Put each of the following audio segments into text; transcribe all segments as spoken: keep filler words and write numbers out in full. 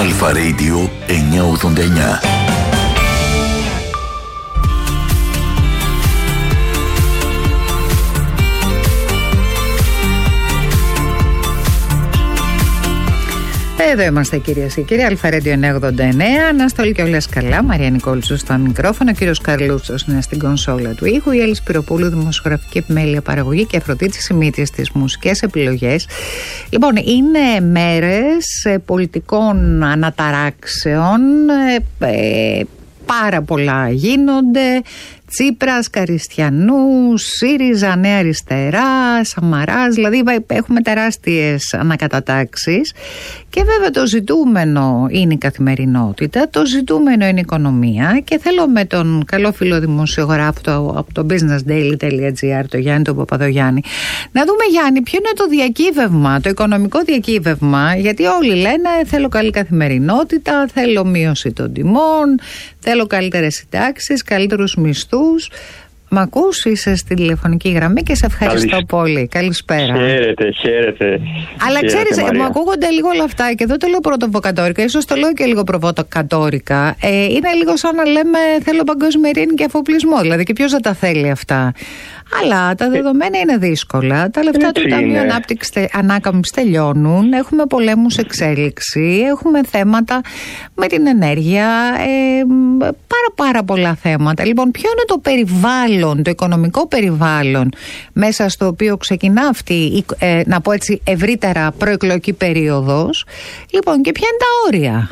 Αλφα Radio εννιακόσια ογδόντα εννιά. Εδώ είμαστε, κυρίες και κύριοι. Αλφα Radio εννιακόσια ογδόντα εννέα. Αναστολή και όλες καλά. Μαρία Νικόλτσου στο μικρόφωνο. Ο κύριος Καρλούτσος είναι στην κονσόλα του ήχου. Η Έλλη Σπυροπούλου, δημοσιογραφική επιμέλεια, παραγωγή, και Αφροδίτη Σιμίτης στις μουσικές επιλογές. Λοιπόν, είναι μέρες πολιτικών αναταράξεων. Ε, ε, πάρα πολλά γίνονται. Τσίπρας, Καριστιανού, ΣΥΡΙΖΑ, Νέα Αριστερά, Σαμαράς, δηλαδή έχουμε τεράστιες ανακατατάξεις. Και βέβαια το ζητούμενο είναι η καθημερινότητα, το ζητούμενο είναι η οικονομία. Και θέλω με τον καλό φίλο δημοσιογράφο από το businessdaily τελεία gr, το Γιάννη τον Παπαδογιάννη, να δούμε, Γιάννη, ποιο είναι το διακύβευμα, το οικονομικό διακύβευμα. Γιατί όλοι λένε θέλω καλή καθημερινότητα, θέλω μείωση των τιμών, θέλω καλύτερες συντάξεις, καλύτερους μισθούς. Μ' ακούς, είσαι στη τηλεφωνική γραμμή και σε ευχαριστώ Καλή... πολύ. Καλησπέρα. Χαίρετε, χαίρετε. Αλλά χαίρετε, ξέρεις, μου ακούγονται λίγο όλα αυτά και εδώ το λέω πρωτοβοκατόρικα, ίσως το λέω και λίγο προβοκατόρικα. Ε, είναι λίγο σαν να λέμε θέλω παγκόσμια ειρήνη και αφοπλισμό. Δηλαδή, και ποιος δεν τα θέλει αυτά. Αλλά τα δεδομένα είναι δύσκολα. Τα λεφτά του Ταμείου Ανάκαμψης τελειώνουν. Έχουμε πολέμους εξέλιξη. Έχουμε θέματα με την ενέργεια. Ε, πάρα πάρα πολλά θέματα. Λοιπόν, ποιο είναι το περιβάλλον, το οικονομικό περιβάλλον μέσα στο οποίο ξεκινά αυτή, ε, να πω έτσι, ευρύτερα προεκλογική περίοδος. Λοιπόν, και ποια είναι τα όρια?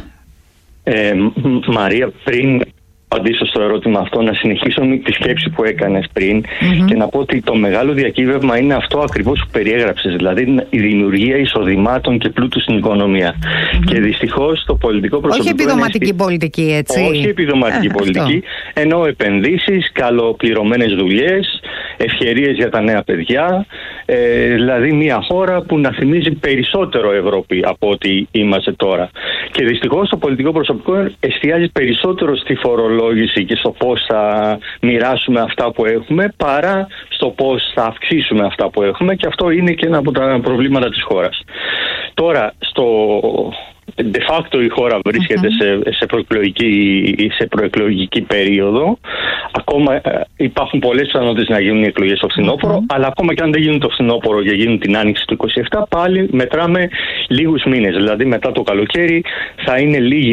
Ε, Μαρία, πριν απαντήσω στο ερώτημα αυτό, να συνεχίσω με τη σκέψη που έκανες πριν mm-hmm. και να πω ότι το μεγάλο διακύβευμα είναι αυτό ακριβώς που περιέγραψες, δηλαδή η δημιουργία εισοδημάτων και πλούτου στην οικονομία. Mm-hmm. Και δυστυχώς το πολιτικό προσωπικό. Όχι επιδοματική είναι... πολιτική, έτσι. Όχι επιδοματική ε, πολιτική, αυτό. Ενώ επενδύσεις, καλοπληρωμένες δουλειές, ευκαιρίες για τα νέα παιδιά. Ε, δηλαδή μια χώρα που να θυμίζει περισσότερο Ευρώπη από ό,τι είμαστε τώρα. Και δυστυχώς το πολιτικό προσωπικό εστιάζει περισσότερο στη φορολόγηση και στο πώς θα μοιράσουμε αυτά που έχουμε παρά στο πώς θα αυξήσουμε αυτά που έχουμε, και αυτό είναι και ένα από τα προβλήματα της χώρας. Τώρα, στο... De facto η χώρα βρίσκεται mm-hmm. σε, σε, προεκλογική, σε προεκλογική περίοδο. Ακόμα υπάρχουν πολλές πιθανότητες να γίνουν οι εκλογές στο φθινόπωρο, mm-hmm. αλλά ακόμα και αν δεν γίνουν το φθινόπωρο και γίνουν την άνοιξη του είκοσι επτά, πάλι μετράμε λίγους μήνες. Δηλαδή μετά το καλοκαίρι θα είναι λίγοι